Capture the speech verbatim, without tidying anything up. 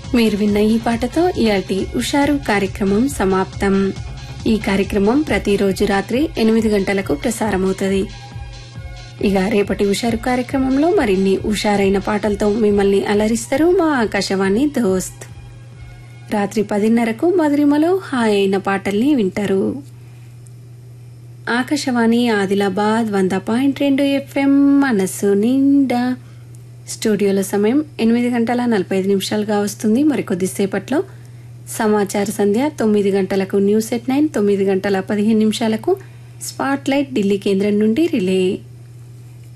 మీరు విన్న ఈ పాటతో ఇయాల్టి ఉషారు కార్యక్రమం సమాప్తం. ఈ కార్యక్రమం ప్రతిరోజు రాత్రి ఎనిమిది గంటలకు ప్రసారమవుతుంది. ఇక రేపటి ఉషారు కార్యక్రమంలో మరిన్ని ఉషారైన పాటలతో మిమ్మల్ని అలరిస్తారు మా ఆకాశవాణి దోస్త్. రాత్రి పదిన్నరకు మధురిమలో హాయ్ అయిన పాటల్ని వింటారు. ఆకాశవాణి ఆదిలాబాద్ వంద పాయింట్ రెండు ఎఫ్ఎం మనస్సు నిండా. స్టూడియోలో సమయం ఎనిమిది గంటల నలభై ఐదు నిమిషాలుగా వస్తుంది. మరికొద్దిసేపట్లో సమాచార సంధ్య, తొమ్మిది గంటలకు న్యూస్ ఎట్ నైన్, తొమ్మిది గంటల పదిహేను నిమిషాలకు స్పాట్ లైట్ ఢిల్లీ కేంద్రం నుండి రిలే.